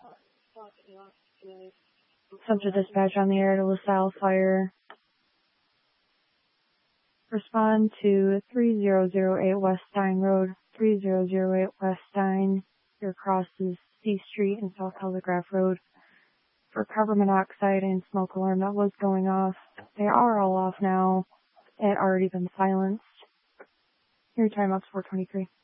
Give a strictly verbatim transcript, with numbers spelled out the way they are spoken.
Subject dispatch on the air to LaSalle Fire. Respond to three zero zero eight West Stein Road, three zero zero eight West Stein. Your cross is C Street and South Telegraph Road. For carbon monoxide and smoke alarm that was going off. They are all off now. It had already been silenced. Your timeup's four twenty-three.